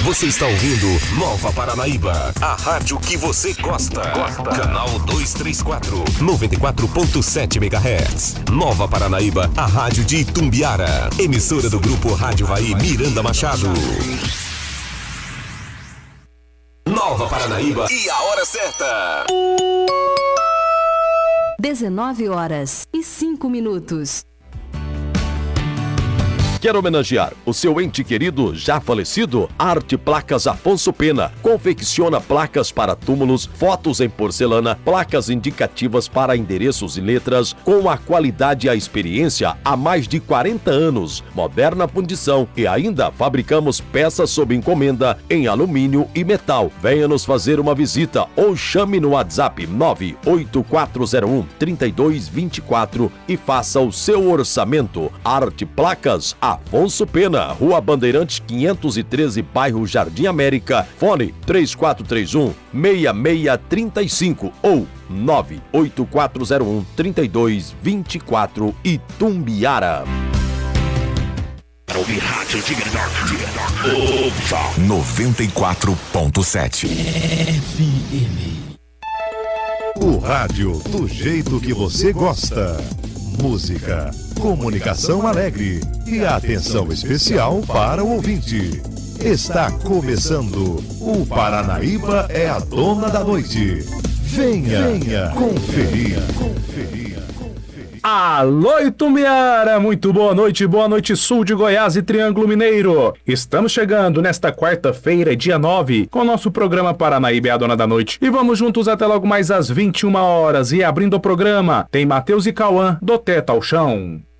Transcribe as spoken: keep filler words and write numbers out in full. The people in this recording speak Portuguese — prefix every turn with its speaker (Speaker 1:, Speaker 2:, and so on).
Speaker 1: Você está ouvindo Nova Paranaíba, a rádio que você gosta. gosta. Canal duzentos e trinta e quatro, noventa e quatro ponto sete megahertz. Nova Paranaíba, a rádio de Itumbiara. Emissora do Grupo Rádio Vai Miranda Machado. Nova Paranaíba e a hora certa.
Speaker 2: dezenove horas e cinco minutos.
Speaker 3: Quer homenagear o seu ente querido já falecido? Arte Placas Afonso Pena confecciona placas para túmulos, fotos em porcelana, placas indicativas para endereços e letras com a qualidade e a experiência há mais de quarenta anos, moderna fundição e ainda fabricamos peças sob encomenda em alumínio e metal. Venha nos fazer uma visita ou chame no WhatsApp nove oito quatro zero um, três dois dois quatro e faça o seu orçamento. Arte Placas Afonso Pena, Rua Bandeirantes quinhentos e treze, bairro Jardim América, fone três quatro três um, seis seis três cinco ou nove oito quatro zero um, três dois dois quatro, Itumbiara.
Speaker 1: Para ouvir rádio de noventa e quatro ponto sete
Speaker 4: F M.
Speaker 5: O rádio do jeito que você gosta. Música, comunicação alegre e atenção especial para o ouvinte. Está começando o Paranaíba é a Dona da Noite. Venha, venha conferir. conferir.
Speaker 6: Alô, Itumbiara! Muito boa noite, boa noite sul de Goiás e Triângulo Mineiro. Estamos chegando nesta quarta-feira, dia nove, com o nosso programa Paranaíba é a Dona da Noite. E vamos juntos até logo mais às vinte e uma horas. E abrindo o programa, tem Matheus e Cauã, do Teto ao Chão.